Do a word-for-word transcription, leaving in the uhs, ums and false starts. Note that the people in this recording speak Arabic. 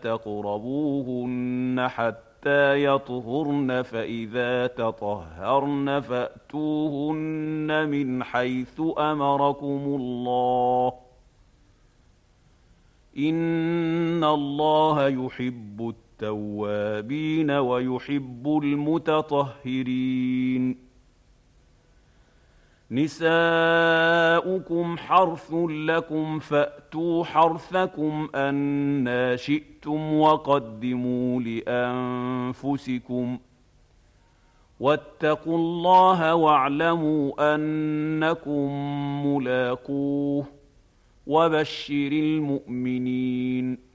تقربوهن حتى يطهرن فإذا تطهرن فأتوهن من حيث أمركم الله إن الله يحب التوابين ويحب المتطهرين نساؤكم حرث لكم فأتوا حرثكم أنى شئتم وقدموا لأنفسكم واتقوا الله واعلموا أنكم ملاقوه وبشر المؤمنين